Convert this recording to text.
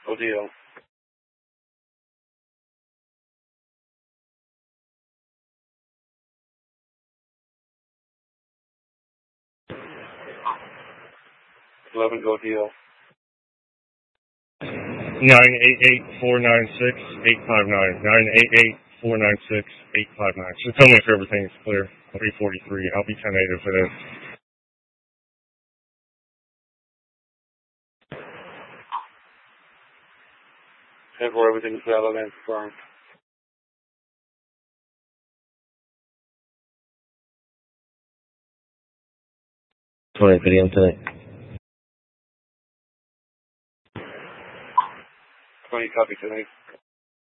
deal. Go deal. 988-496-859. So tell me if everything's clear. 343. I'll be 10-8 if it is. And for everything's valid and confirmed. 20 PM tonight. 20 copy tonight.